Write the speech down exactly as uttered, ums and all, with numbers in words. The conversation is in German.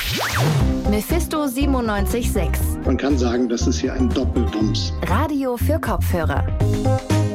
Mephisto siebenundneunzig Komma sechs. Man kann sagen, das ist hier ein Doppelwumms. Radio für Kopfhörer.